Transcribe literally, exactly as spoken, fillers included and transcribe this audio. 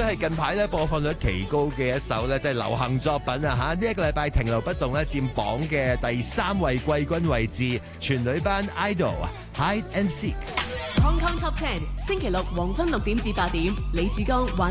係近排咧播放率奇高嘅一首咧，即係流行作品啊吓！呢一個禮拜停留不動咧，佔榜嘅第三位季軍位置，全女班 idol 啊 Hide and Seek。 Hong Kong Top Ten 星期六黃昏六點至八點，李志剛